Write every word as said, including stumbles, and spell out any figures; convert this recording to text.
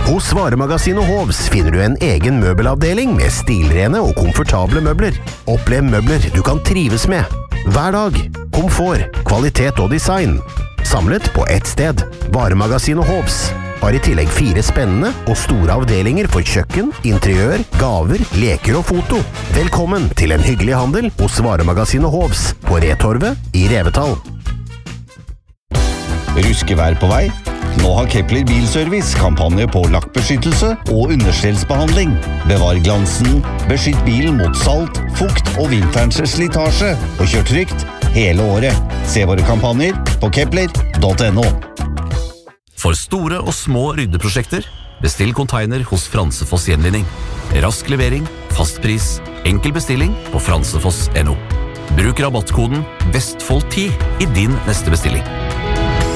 Hos Varemagasinet Hovs finner du en egen møbelavdeling med stilrene og komfortable møbler. Opplev møbler du kan trives med. Hver dag. Komfort, kvalitet og design. Samlet på ett sted. Varemagasinet Hovs har i tillegg fire spennende og store avdelinger for kjøkken, interiør, gaver, leker og foto. Velkommen til en hyggelig handel hos Varemagasinet Hovs på Retorvet i Revetal. Ruskevær på vei? Nå har Kepler Bilservice kampanje på lakkbeskyttelse og understellsbehandling. Bevar glansen, beskytt bilen mot salt, fukt og vinterens slitasje, og kjør trygt hele året. Se våre kampanjer på kepler punktum no. For store og små ryddeprosjekter, bestill container hos Fransefoss Gjenvinning. Rask levering, fast pris, enkel bestilling på fransefoss punktum no. Bruk rabattkoden Vestfold ti i din neste bestilling.